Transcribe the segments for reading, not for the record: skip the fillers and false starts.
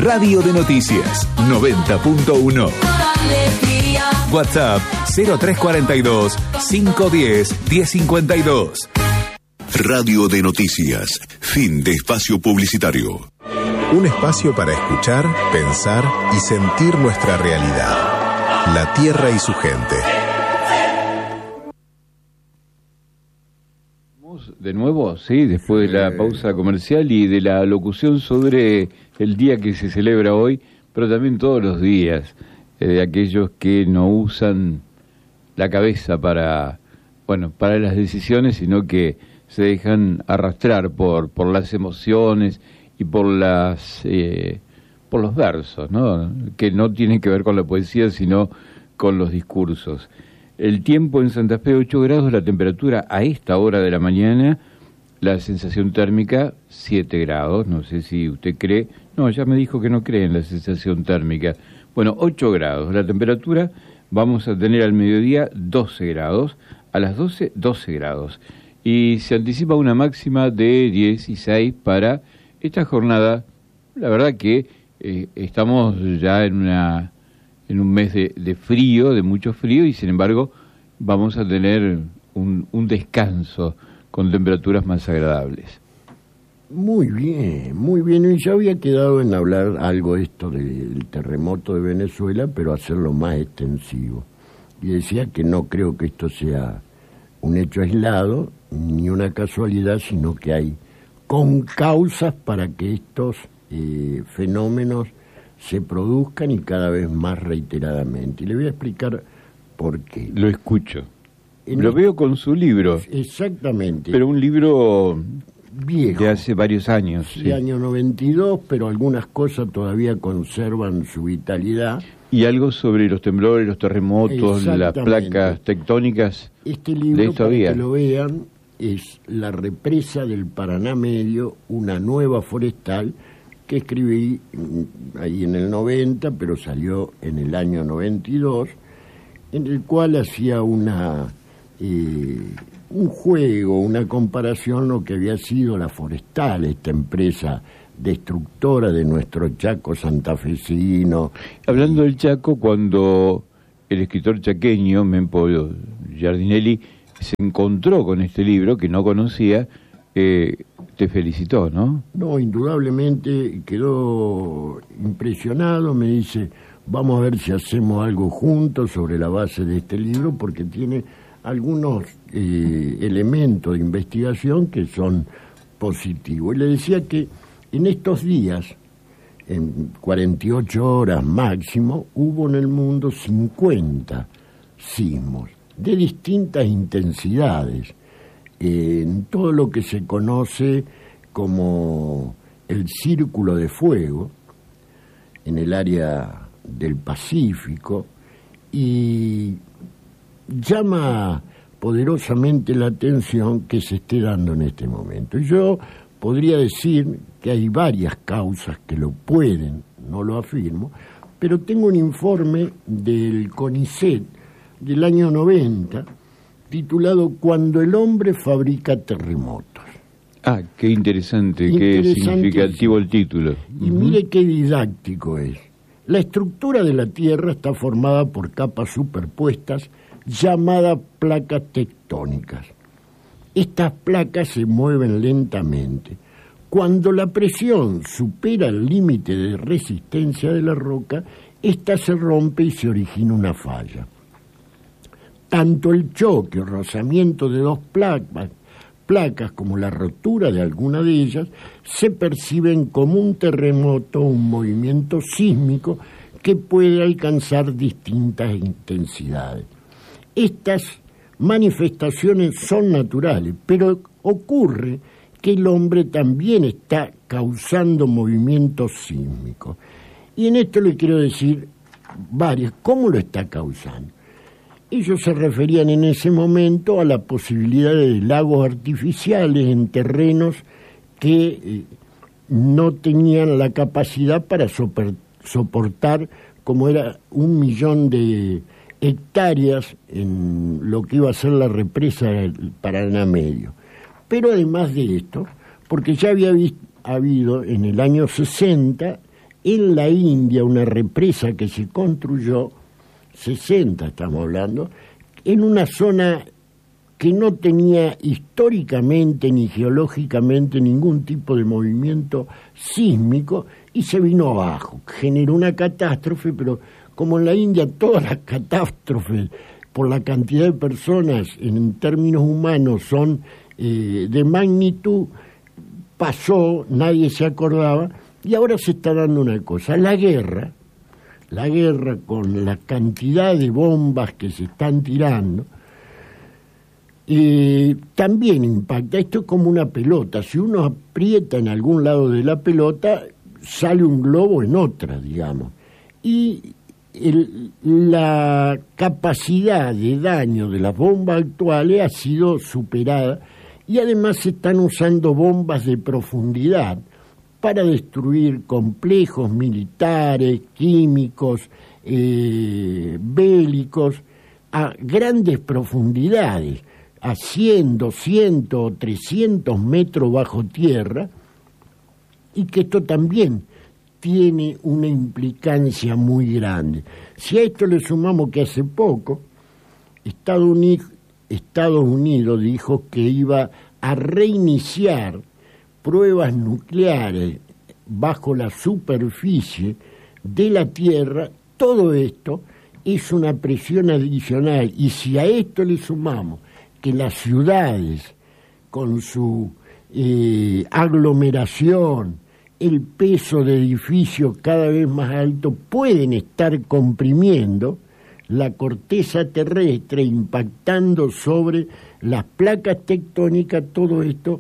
Radio de Noticias 90.1. WhatsApp 0342 510 1052. Radio de Noticias. Fin de espacio publicitario. Un espacio para escuchar, pensar y sentir nuestra realidad. La tierra y su gente. De nuevo, sí, después de la pausa comercial y de la locución sobre el día que se celebra hoy, pero también todos los días, de aquellos que no usan la cabeza para las decisiones, sino que se dejan arrastrar por las emociones y por los versos, ¿no? Que no tienen que ver con la poesía, sino con los discursos. El tiempo en Santa Fe, 8 grados, la temperatura a esta hora de la mañana, la sensación térmica, 7 grados, no sé si usted cree, no, ya me dijo que no cree en la sensación térmica. Bueno, 8 grados, la temperatura, vamos a tener al mediodía 12 grados, a las 12, 12 grados. Y se anticipa una máxima de 16 para esta jornada. La verdad que estamos ya en un mes de frío, de mucho frío, y sin embargo vamos a tener un descanso con temperaturas más agradables. Muy bien, muy bien. Y ya había quedado en hablar algo esto del terremoto de Venezuela, pero hacerlo más extensivo. Y decía que no creo que esto sea un hecho aislado, ni una casualidad, sino que hay concausas para que estos fenómenos se produzcan y cada vez más reiteradamente. Y le voy a explicar por qué. Lo escucho. Lo veo con su libro. Exactamente. Pero un libro viejo. De hace varios años. Sí, año 92, pero algunas cosas todavía conservan su vitalidad. Y algo sobre los temblores, los terremotos, las placas tectónicas. Este libro, para que lo vean, es La represa del Paraná Medio, una nueva forestal, que escribí ahí en el 90, pero salió en el año 92, en el cual hacía un juego, una comparación, lo que había sido la Forestal, esta empresa destructora de nuestro Chaco santafesino. Hablando del Chaco, cuando el escritor chaqueño, Mempo Giardinelli, se encontró con este libro que no conocía, te felicitó, ¿no? No, indudablemente quedó impresionado, me dice, vamos a ver si hacemos algo juntos sobre la base de este libro, porque tiene algunos elementos de investigación que son positivos. Y le decía que en estos días, en 48 horas máximo, hubo en el mundo 50 sismos de distintas intensidades, en todo lo que se conoce como el Círculo de Fuego, en el área del Pacífico, y llama poderosamente la atención que se esté dando en este momento. Y yo podría decir que hay varias causas que lo pueden, no lo afirmo, pero tengo un informe del CONICET del año 90, titulado Cuando el hombre fabrica terremotos. Ah, qué interesante, qué significativo el título. Y mire qué didáctico es. La estructura de la Tierra está formada por capas superpuestas llamadas placas tectónicas. Estas placas se mueven lentamente. Cuando la presión supera el límite de resistencia de la roca, ésta se rompe y se origina una falla. Tanto el choque o rozamiento de dos placas como la rotura de alguna de ellas se perciben como un terremoto, un movimiento sísmico que puede alcanzar distintas intensidades. Estas manifestaciones son naturales, pero ocurre que el hombre también está causando movimientos sísmicos. Y en esto le quiero decir varias. ¿Cómo lo está causando? Ellos se referían en ese momento a la posibilidad de lagos artificiales en terrenos que no tenían la capacidad para soportar, como era 1 millón de hectáreas en lo que iba a ser la represa del Paraná Medio. Pero además de esto, porque ya había habido en el año 60 en la India una represa que se construyó, 60 estamos hablando, en una zona que no tenía históricamente ni geológicamente ningún tipo de movimiento sísmico y se vino abajo. Generó una catástrofe, pero como en la India todas las catástrofes por la cantidad de personas en términos humanos son de magnitud, pasó, nadie se acordaba, y ahora se está dando una cosa, la guerra con la cantidad de bombas que se están tirando, también impacta. Esto es como una pelota, si uno aprieta en algún lado de la pelota, sale un globo en otra, digamos, y la capacidad de daño de las bombas actuales ha sido superada, y además se están usando bombas de profundidad para destruir complejos militares, químicos, bélicos, a grandes profundidades, a 100, 200 o 300 metros bajo tierra, y que esto también tiene una implicancia muy grande. Si a esto le sumamos que hace poco Estados Unidos dijo que iba a reiniciar pruebas nucleares bajo la superficie de la Tierra, todo esto es una presión adicional. Y si a esto le sumamos que las ciudades, con su aglomeración, el peso de edificios cada vez más alto, pueden estar comprimiendo la corteza terrestre, impactando sobre las placas tectónicas, todo esto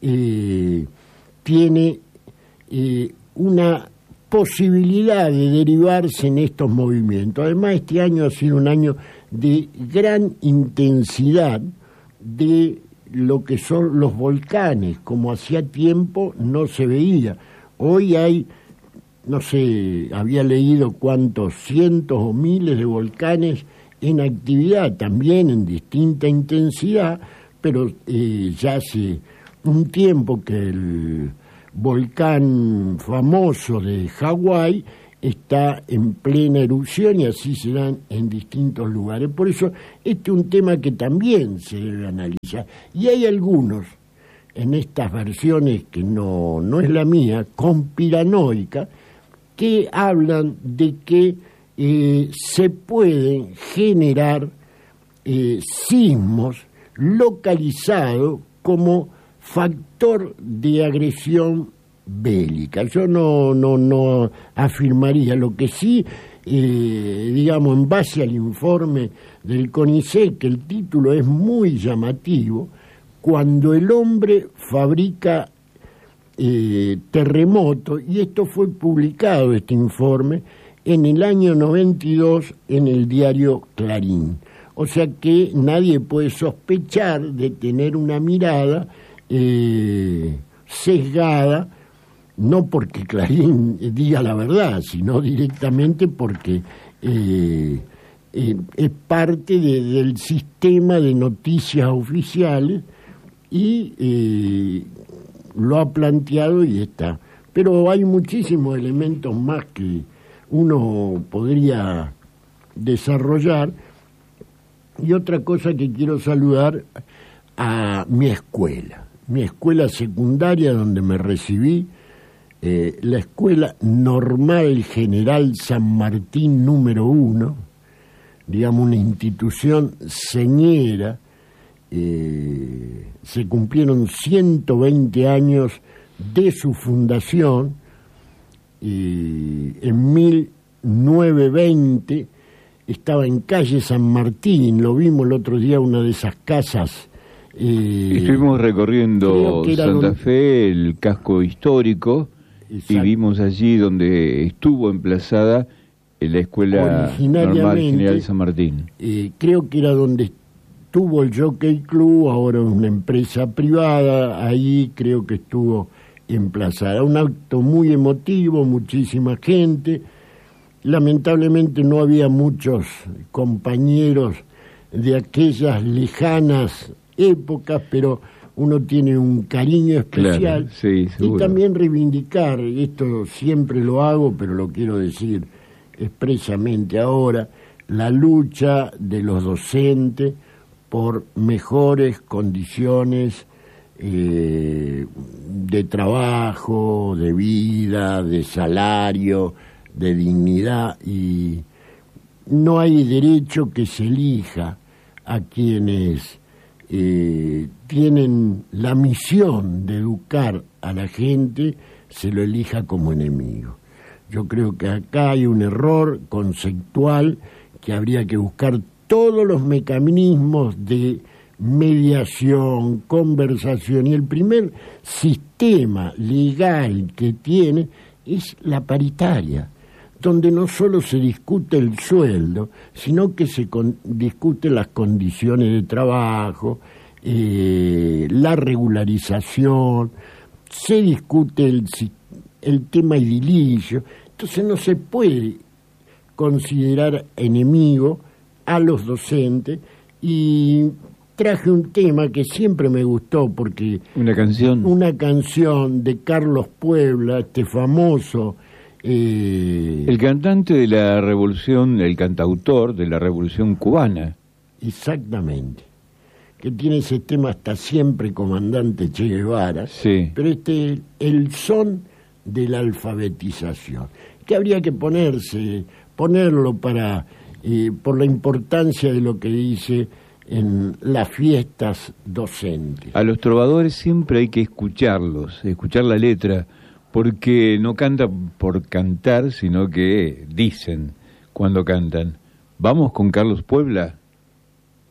tiene una posibilidad de derivarse en estos movimientos. Además, este año ha sido un año de gran intensidad de lo que son los volcanes, como hacía tiempo no se veía. Hoy hay, no sé, había leído cuántos cientos o miles de volcanes en actividad, también en distinta intensidad, pero ya hace un tiempo que el volcán famoso de Hawái está en plena erupción, y así se dan en distintos lugares. Por eso este es un tema que también se debe analizar. Y hay algunos en estas versiones, que no es la mía, conspiranoica, que hablan de que se pueden generar sismos localizados como factor de agresión bélica. Yo no afirmaría. Lo que sí, digamos, en base al informe del CONICET, que el título es muy llamativo, cuando el hombre fabrica terremotos, y esto fue publicado, este informe, en el año 92 en el diario Clarín. O sea que nadie puede sospechar de tener una mirada sesgada, no porque Clarín diga la verdad, sino directamente porque es parte del sistema de noticias oficiales, y lo ha planteado y está. Pero hay muchísimos elementos más que uno podría desarrollar. Y otra cosa que quiero saludar a mi escuela secundaria donde me recibí, la Escuela Normal General San Martín número 1, digamos una institución señera. Se cumplieron 120 años de su fundación, en 1920 estaba en calle San Martín, lo vimos el otro día, una de esas casas. Estuvimos recorriendo Santa Fe, el casco histórico, exacto, y vimos allí donde estuvo emplazada la Escuela Normal General San Martín. Creo que era donde tuvo el Jockey Club, ahora es una empresa privada, ahí creo que estuvo emplazada. Un acto muy emotivo, muchísima gente. Lamentablemente no había muchos compañeros de aquellas lejanas épocas, pero uno tiene un cariño especial. Claro, sí, y seguro. también reivindicar, esto siempre lo hago, pero lo quiero decir expresamente ahora, la lucha de los docentes por mejores condiciones de trabajo, de vida, de salario, de dignidad, y no hay derecho que se elija a quienes tienen la misión de educar a la gente, se lo elija como enemigo. Yo creo que acá hay un error conceptual, que habría que buscar todos los mecanismos de mediación, conversación, y el primer sistema legal que tiene es la paritaria, donde no solo se discute el sueldo, sino que se discuten las condiciones de trabajo, la regularización, se discute el tema edilicio. Entonces no se puede considerar enemigo a los docentes, y traje un tema que siempre me gustó porque... Una canción de Carlos Puebla, este famoso... el cantante de la revolución, el cantautor de la revolución cubana. Exactamente. Que tiene ese tema hasta siempre, comandante Che Guevara. Sí. Pero el son de la alfabetización, que habría que ponerlo para... por la importancia de lo que dice en las fiestas docentes. A los trovadores siempre hay que escucharlos, escuchar la letra, porque no cantan por cantar, sino que dicen cuando cantan. Vamos con Carlos Puebla.